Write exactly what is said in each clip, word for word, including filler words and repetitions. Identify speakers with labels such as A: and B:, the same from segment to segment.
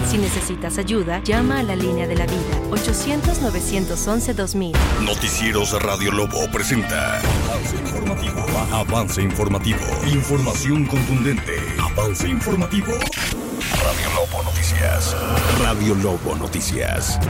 A: Si necesitas ayuda, llama a la línea de la vida, ochocientos, novecientos once, dos mil.
B: Noticieros Radio Lobo presenta Avance Informativo. Avance Informativo. Información contundente. Avance Informativo. Radio Lobo Noticias. Radio Lobo Noticias.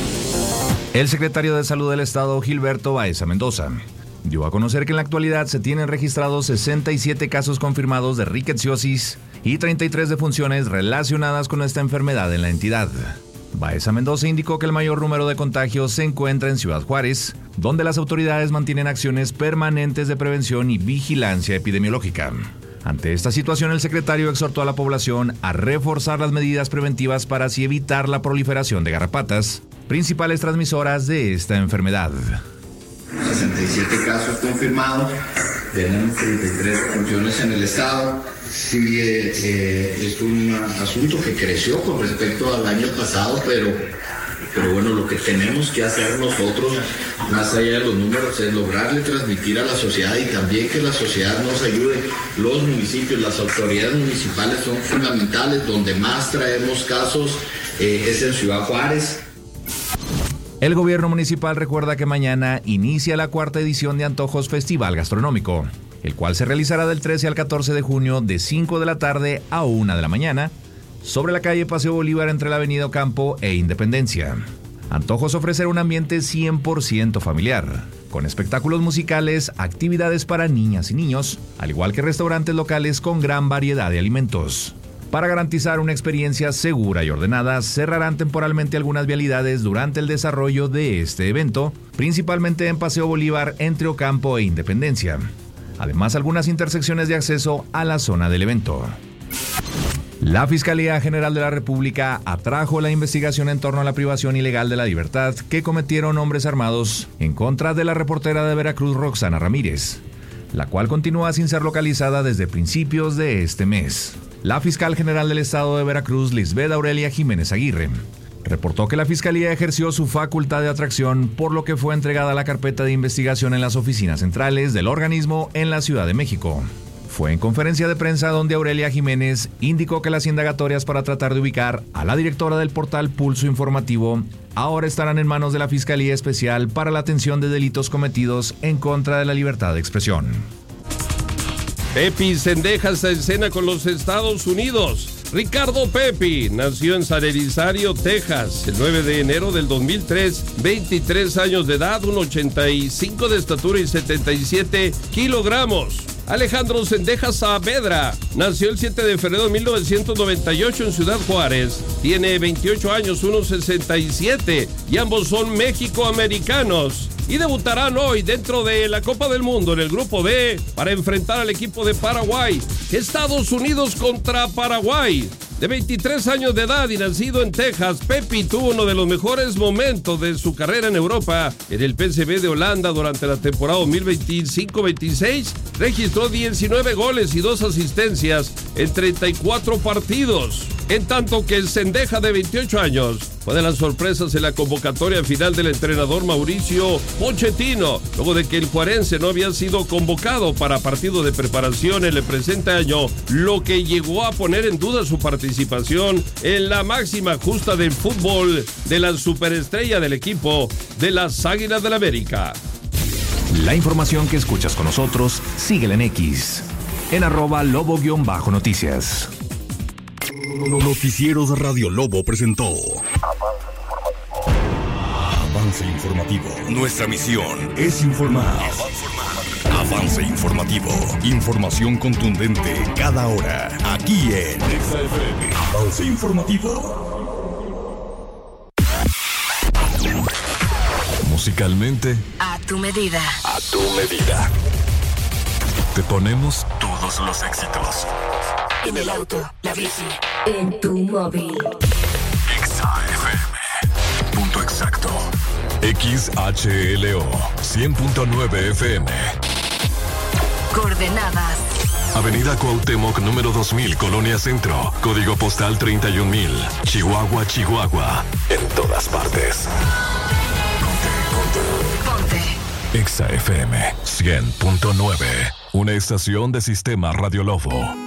C: El secretario de Salud del Estado, Gilberto Baeza Mendoza, dio a conocer que en la actualidad se tienen registrados sesenta y siete casos confirmados de rickettsiosis y treinta y tres defunciones relacionadas con esta enfermedad en la entidad. Baeza Mendoza indicó que el mayor número de contagios se encuentra en Ciudad Juárez, donde las autoridades mantienen acciones permanentes de prevención y vigilancia epidemiológica. Ante esta situación, el secretario exhortó a la población a reforzar las medidas preventivas para así evitar la proliferación de garrapatas, principales transmisoras de esta enfermedad.
D: sesenta y siete casos confirmados, tenemos treinta y tres funciones en el estado. Sí, eh, eh, es un asunto que creció con respecto al año pasado, pero, pero bueno, lo que tenemos que hacer nosotros, más allá de los números, es lograrle transmitir a la sociedad y también que la sociedad nos ayude. Los municipios, las autoridades municipales son fundamentales. Donde más traemos casos eh, es en Ciudad Juárez.
C: El gobierno municipal recuerda que mañana inicia la cuarta edición de Antojos Festival Gastronómico, el cual se realizará del trece al catorce de junio de cinco de la tarde a una de la mañana, sobre la calle Paseo Bolívar entre la avenida Ocampo e Independencia. Antojos ofrecerá un ambiente cien por ciento familiar, con espectáculos musicales, actividades para niñas y niños, al igual que restaurantes locales con gran variedad de alimentos. Para garantizar una experiencia segura y ordenada, cerrarán temporalmente algunas vialidades durante el desarrollo de este evento, principalmente en Paseo Bolívar entre Ocampo e Independencia. Además, algunas intersecciones de acceso a la zona del evento. La Fiscalía General de la República atrajo la investigación en torno a la privación ilegal de la libertad que cometieron hombres armados en contra de la reportera de Veracruz Roxana Ramírez, la cual continúa sin ser localizada desde principios de este mes. La fiscal general del estado de Veracruz, Lisbeth Aurelia Jiménez Aguirre, reportó que la Fiscalía ejerció su facultad de atracción, por lo que fue entregada la carpeta de investigación en las oficinas centrales del organismo en la Ciudad de México. Fue en conferencia de prensa donde Aurelia Jiménez indicó que las indagatorias para tratar de ubicar a la directora del portal Pulso Informativo ahora estarán en manos de la Fiscalía Especial para la Atención de Delitos Cometidos en contra de la libertad de expresión.
E: Pepi Cendejas se escena con los Estados Unidos. Ricardo Pepi nació en San Elizario, Texas, el nueve de enero del dos mil tres, veintitrés años de edad, uno ochenta y cinco de estatura y setenta y siete kilogramos. Alejandro Cendejas Saavedra nació el siete de febrero de mil novecientos noventa y ocho en Ciudad Juárez. Tiene veintiocho años, uno sesenta y siete, y ambos son mexicoamericanos. Y debutarán hoy dentro de la Copa del Mundo en el Grupo B para enfrentar al equipo de Paraguay. Estados Unidos contra Paraguay. De veintitrés años de edad y nacido en Texas, Pepi tuvo uno de los mejores momentos de su carrera en Europa. En el P S V de Holanda durante la temporada dos mil veinticinco veintiséis registró diecinueve goles y dos asistencias en treinta y cuatro partidos. En tanto que el Cendeja, de veintiocho años, fue de las sorpresas en la convocatoria final del entrenador Mauricio Pochettino, luego de que el juarense no había sido convocado para partido de preparación en el presente año, lo que llegó a poner en duda su participación en la máxima justa del fútbol de la superestrella del equipo de las Águilas del América.
C: La información que escuchas con nosotros, síguela en X, en arroba lobo-noticias.
B: Noticieros Radio Lobo presentó Avance Informativo. Nuestra misión es informar. Avance Informativo. Información contundente cada hora. Aquí en Exa F M. Avance Informativo. Musicalmente,
A: A tu medida.
B: a tu medida. Te ponemos todos los éxitos.
A: En el auto, la bici, en tu móvil.
B: Exa F M. Punto exacto. X H L O cien punto nueve F M.
A: Coordenadas.
B: Avenida Cuauhtémoc, número dos mil, Colonia Centro. Código postal treinta y un mil. Chihuahua, Chihuahua. En todas partes.
A: Ponte.
B: Exa F M cien punto nueve. Una estación de Sistema Radio Lobo.